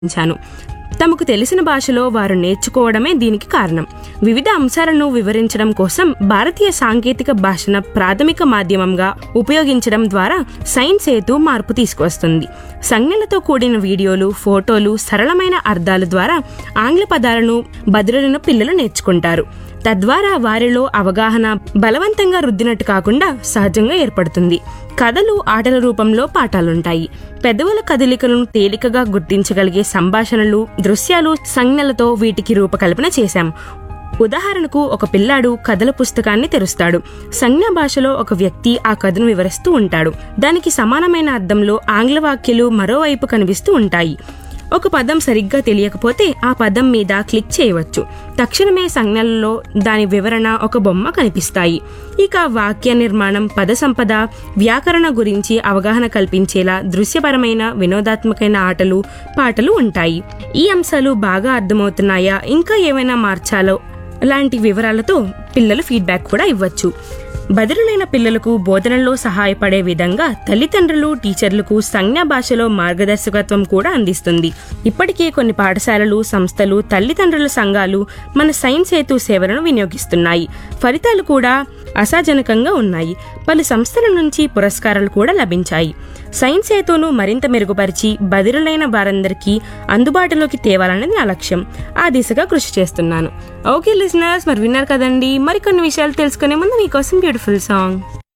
ఉంచాను. తమకు తెలిసిన భాషలో వారు నేర్చుకోవడమే దీనికి కారణం. వివిధ అంశాలను వివరించడం కోసం భారతీయ సాంకేతిక భాషను ప్రాథమిక మాధ్యమంగా ఉపయోగించడం ద్వారా సైన్స్ సేతు మార్పు తీసుకువస్తుంది. సంజ్ఞలతో కూడిన వీడియోలు, ఫోటోలు, సరళమైన అర్థాల ద్వారా ఆంగ్ల పదాలను బదులులను పిల్లలు నేర్చుకుంటారు. తద్వారా వారిలో అవగాహన బలవంతంగా రుద్దినట్టు కాకుండా సహజంగా ఏర్పడుతుంది. కథలు, ఆటల రూపంలో పాఠాలుంటాయి. పెదవుల కదలికలను తేలికగా గుర్తించగలిగే సంభాషణలు, దృశ్యాలు, సంజ్ఞలతో వీటికి రూపకల్పన చేశాం. ఉదాహరణకు, ఒక పిల్లాడు కథల పుస్తకాన్ని తెరుస్తాడు. సంజ్ఞా భాషలో ఒక వ్యక్తి ఆ కథను వివరిస్తూ ఉంటాడు. దానికి సమానమైన అర్థంలో ఆంగ్ల వాక్యాలు మరోవైపు కనిపిస్తూ ఉంటాయి. ఒక పదం సరిగ్గా తెలియకపోతే ఆ పదం మీద క్లిక్ చేయవచ్చు. తక్షణమే సంజ్ఞలలో దాని వివరణ, ఒక బొమ్మ కనిపిస్తాయి. ఇక వాక్య నిర్మాణం, పద సంపద, వ్యాకరణ గురించి అవగాహన కల్పించేలా దృశ్యపరమైన, వినోదాత్మకమైన ఆటలు, పాటలు ఉంటాయి. ఈ అంశాలు బాగా అర్థమవుతున్నాయా, ఇంకా ఏమైనా మార్చాలో లాంటి వివరాలతో పిల్లలు ఫీడ్బ్యాక్ కూడా ఇవ్వచ్చు. బదిరులైన పిల్లలకు బోధనలో సహాయపడే విధంగా తల్లిదండ్రులు, టీచర్లకు సంజ్ఞా భాషలో మార్గదర్శకత్వం కూడా అందిస్తుంది. ఇప్పటికే కొన్ని పాఠశాలలు, సంస్థలు, తల్లిదండ్రుల సంఘాలు మన సైన్స్ సేతు సేవలను వినియోగిస్తున్నాయి. ఫలితాలు కూడా ఆశాజనకంగా ఉన్నాయి. పలు సంస్థల నుంచి పురస్కారాలు కూడా లభించాయి. సైన్స్ సేతును మరింత మెరుగుపరిచి బదిరులైన వారందరికీ అందుబాటులోకి తేవాలనేది నా లక్ష్యం. ఆ దిశగా కృషి చేస్తున్నాను. ఓకే లిజనర్స్, మరి విన్నారు కదండి. మరికొన్ని విషయాలు తెలుసుకునే ముందు మీకోసం బ్యూటిఫుల్ సాంగ్.